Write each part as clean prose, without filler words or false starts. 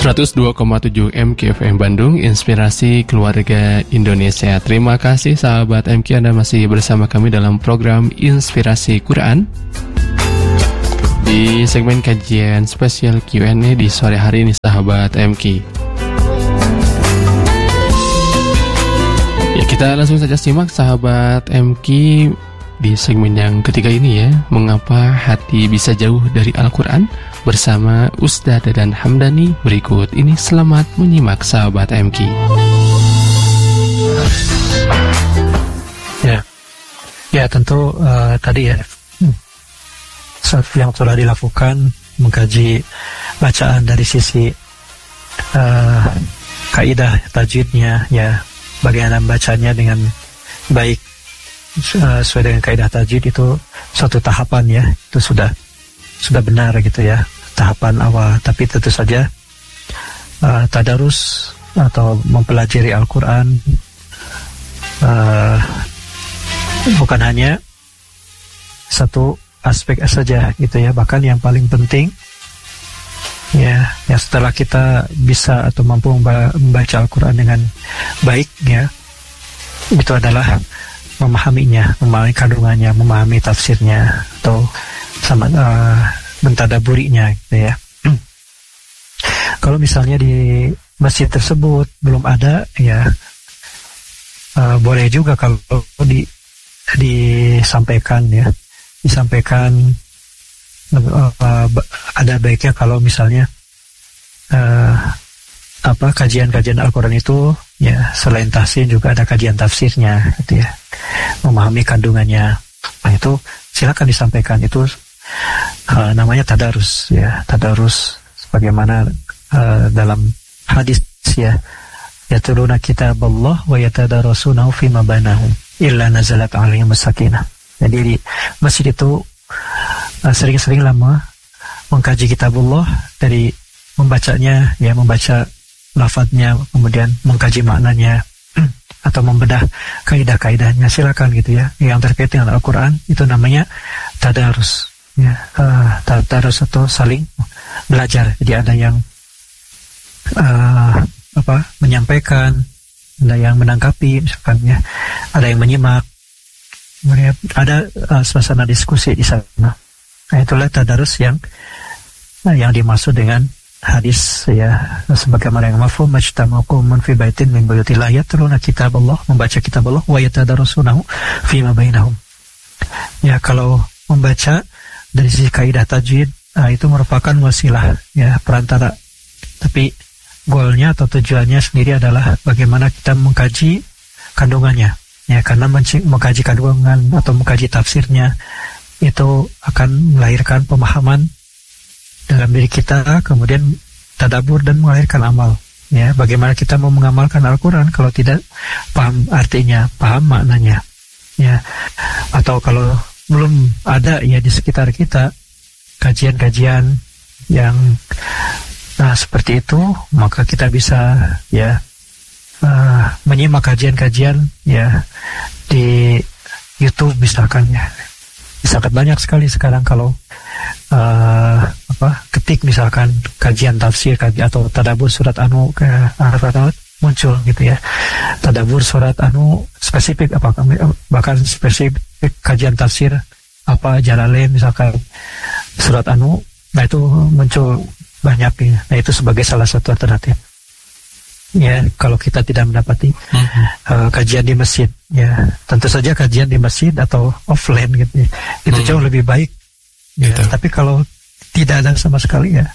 102,7 MKFM Bandung, Inspirasi Keluarga Indonesia. Terima kasih sahabat MK, Anda masih bersama kami dalam program Inspirasi Quran di segmen kajian spesial Q&A di sore hari ini sahabat MK. Ya, kita langsung saja simak sahabat MK di segmen yang ketiga ini ya, mengapa hati bisa jauh dari Al-Quran, bersama Ustadz Dadan Hamdani. Berikut ini selamat menyimak sahabat MK. Ya tentu tadi ya, yang telah dilakukan mengkaji bacaan dari sisi kaidah tajwidnya, ya bagaimana bacanya dengan baik sesuai dengan kaidah tajwid, itu suatu tahapan ya, itu sudah benar gitu ya, tahapan awal. Tapi tentu saja tadarus atau mempelajari Al-Quran bukan hanya satu aspek saja gitu ya, bahkan yang paling penting ya, setelah kita bisa atau mampu membaca Al-Quran dengan baik ya, itu adalah memahaminya, memahami kandungannya, memahami tafsirnya, atau sama mentadaburinya gitu ya. Kalau misalnya di masjid tersebut belum ada ya, boleh juga kalau disampaikan ya, ada baiknya kalau misalnya kajian-kajian Al-Quran itu ya, selain tahsin juga ada kajian tafsirnya gitu ya, memahami kandungannya. Nah itu silakan disampaikan, itu namanya tadarus ya, tadarus sebagaimana dalam hadis ya, yatluna kitaballah wa yatadarasunahu fima bainahum illa nazalat alaihim sakinah. Jadi di masjid itu sering-sering lama mengkaji kitabullah, dari membacanya ya, membaca lafadznya, kemudian mengkaji maknanya atau membedah kaidah-kaidahnya, silakan gitu ya. Yang terkait dengan Al-Quran itu namanya tadarus ya, tadarus atau saling belajar. Jadi ada yang menyampaikan, ada yang menangkapi misalkan ya, ada yang menyimak, ada suasana diskusi di sana. Nah itulah tadarus yang dimaksud dengan hadis ya, sebagaimana yang mafhum majtama'u qaumun fi baitin min buyutillah yatluna kitaballah, membaca kitabullah wa yatadarasunahu fima bainahum. Ya, kalau membaca dari sisi kaidah tajwid, itu merupakan wasilah ya, perantara. Tapi goalnya atau tujuannya sendiri adalah bagaimana kita mengkaji kandungannya ya, karena mengkaji kandungan atau mengkaji tafsirnya itu akan melahirkan pemahaman dalam diri kita, kemudian tadabur dan melahirkan amal ya. Bagaimana kita mau mengamalkan Al-Quran kalau tidak paham artinya, paham maknanya ya, atau kalau belum ada ya di sekitar kita kajian-kajian yang seperti itu, maka kita bisa ya menyimak kajian-kajian ya di YouTube misalkan ya. Sangat banyak sekali sekarang kalau ketik misalkan kajian tafsir atau tadabur surat Anu ke muncul gitu ya, tadabur surat Anu spesifik bahkan spesifik kajian tafsir Jalalain misalkan surat Anu. Nah itu muncul banyak ya. Nah itu sebagai salah satu alternatif ya, kalau kita tidak mendapati kajian di masjid ya. Tentu saja kajian di masjid atau offline gitu ya, itu jauh lebih baik ya. Tapi kalau tidak ada sama sekali ya,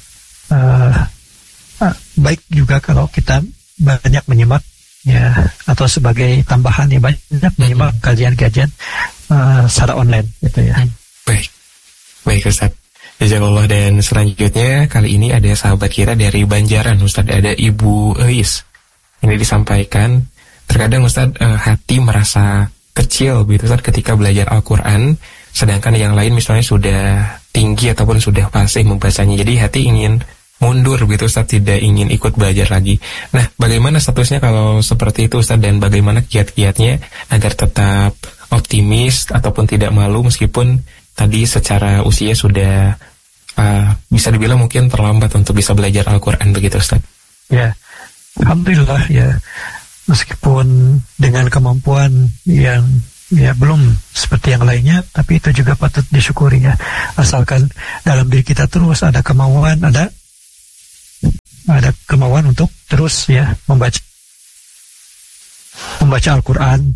baik juga kalau kita banyak menyimak ya, atau sebagai tambahan ya, banyak menyimak kajian-kajian secara online gitu ya. Baik Ustaz, jazakallah. Dan selanjutnya kali ini ada sahabat kita dari Banjaran Ustaz, ada Ibu Eis. Ini disampaikan, terkadang Ustaz hati merasa kecil begitu Ustaz ketika belajar Al-Quran, sedangkan yang lain misalnya sudah tinggi ataupun sudah fasih membacanya. Jadi hati ingin mundur begitu Ustaz, tidak ingin ikut belajar lagi. Nah, bagaimana statusnya kalau seperti itu Ustaz, dan bagaimana kiat-kiatnya agar tetap optimis ataupun tidak malu meskipun tadi secara usia sudah bisa dibilang mungkin terlambat untuk bisa belajar Al-Quran begitu Ustaz? Ya, alhamdulillah ya, meskipun dengan kemampuan yang ya belum seperti yang lainnya, tapi itu juga patut disyukuri ya, asalkan dalam diri kita terus ada kemauan, ada kemauan untuk terus ya membaca Al-Quran.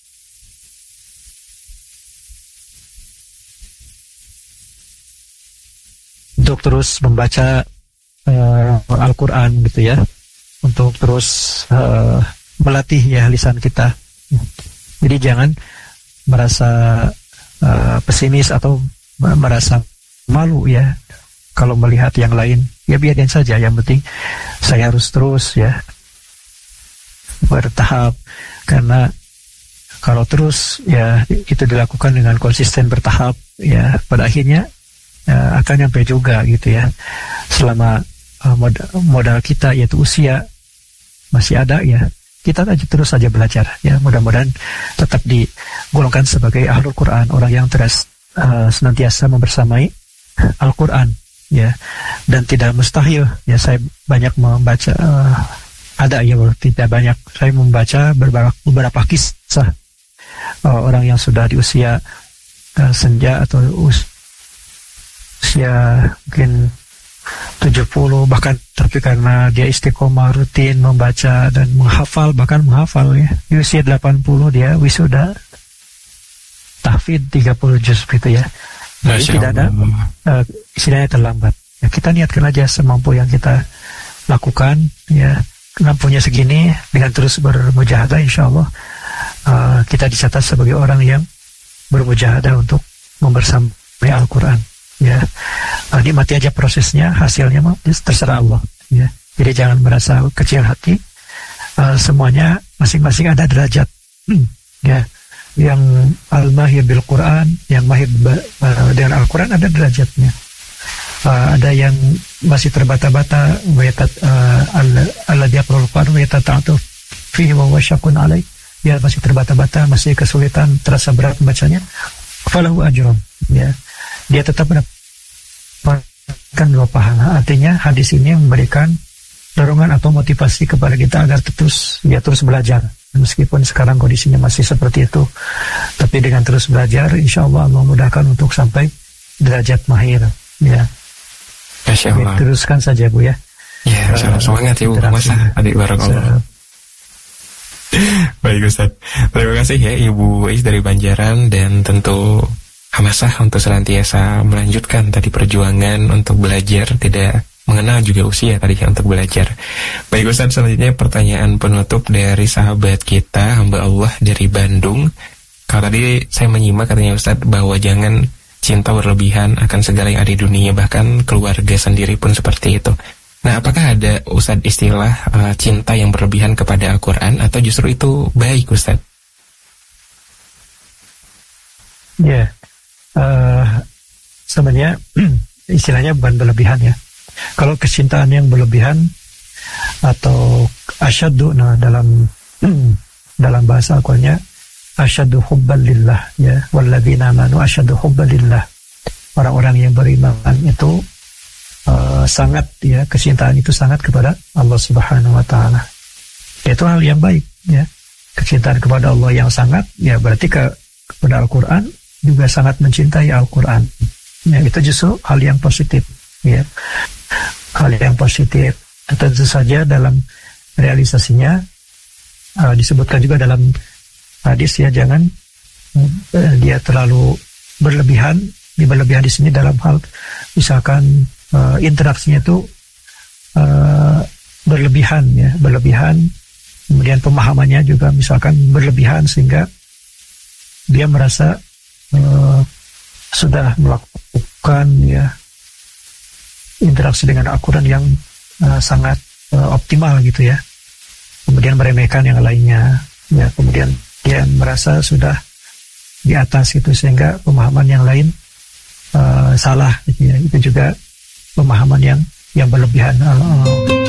Untuk terus membaca Al-Quran gitu ya, untuk terus melatih ya lisan kita. Jadi jangan merasa pesimis atau merasa malu ya kalau melihat yang lain. Ya biarin saja, yang penting saya harus terus ya bertahap, karena kalau terus ya itu dilakukan dengan konsisten bertahap ya pada akhirnya akan nyampe juga gitu ya. Selama modal kita yaitu usia masih ada ya, kita aja terus saja belajar ya, mudah-mudahan tetap digolongkan sebagai ahlul Quran, orang yang terus senantiasa membersamai Al-Quran ya. Dan tidak mustahil ya, saya banyak membaca ada ya, tidak banyak, saya membaca beberapa kisah orang yang sudah di usia senja atau usia mungkin 70 bahkan, tapi karena dia istiqomah rutin membaca dan menghafal, bahkan menghafal ya, di usia 80 dia wisuda tahfidz 30 juz gitu ya. Jadi tidak ada istilahnya terlambat ya, kita niatkan aja semampu yang kita lakukan ya. Mampunya segini, dengan terus bermujahadah insyaallah kita dicatat sebagai orang yang bermujahadah untuk membersamai Al-Quran ya. Nikmati aja prosesnya, hasilnya mah terserah Allah ya. Jadi jangan merasa kecil hati, semuanya masing-masing ada derajat ya. Yang al-mahir bil Quran, yang mahir dengan Al-Quran ada derajatnya. Ada yang masih terbata-bata, alladzi yaqra'ul Qur'an wa yatata'atu fihi wa huwa syaqqun alaih, dia masih terbata-bata, masih kesulitan, terasa berat membacanya, falahu ajrun ya, dia tetap mendapatkan 2 pahala. Artinya hadis ini memberikan dorongan atau motivasi kepada kita agar terus belajar, meskipun sekarang kondisinya masih seperti itu, tapi dengan terus belajar insyaallah Allah mudahkan untuk sampai derajat mahir ya. Masya Allah. Teruskan saja Bu ya. Ya, semangat ya Bu, masa adik barakallah. Baik Ustaz, terima kasih ya Ibu Is dari Banjaran, dan tentu hamasah untuk senantiasa melanjutkan tadi perjuangan untuk belajar, tidak mengenal juga usia tadi untuk belajar. Baik Ustaz, selanjutnya pertanyaan penutup dari sahabat kita, hamba Allah dari Bandung. Kalau tadi saya menyimak katanya Ustaz bahwa jangan cinta berlebihan akan segala yang ada di dunia, bahkan keluarga sendiri pun seperti itu. Nah, apakah ada Ustaz istilah cinta yang berlebihan kepada Al-Quran, atau justru itu baik Ustaz? Ya, sebenarnya istilahnya bukan berlebihan ya. Kalau kecintaan yang berlebihan atau asyaddu, nah dalam bahasa Al-Qur'annya asyaddu hubban lillah ya, walladzina amanu asyaddu hubban lillah. Orang-orang yang beriman itu sangat ya, kecintaan itu sangat kepada Allah Subhanahu wa taala. Itu hal yang baik ya. Kecintaan kepada Allah yang sangat ya, berarti kepada Al-Qur'an juga sangat mencintai Al-Qur'an. Ya, itu justru hal yang positif ya. Hal yang positif. Tentu saja dalam realisasinya disebutkan juga dalam hadis ya, jangan dia terlalu berlebihan. Berlebihan di sini dalam hal misalkan interaksinya itu berlebihan ya, berlebihan. Kemudian pemahamannya juga misalkan berlebihan sehingga dia merasa sudah melakukan ya interaksi dengan Al-Quran yang sangat optimal gitu ya. Kemudian meremehkan yang lainnya ya, kemudian dia merasa sudah di atas itu sehingga pemahaman yang lain salah gitu ya. Itu juga pemahaman yang berlebihan.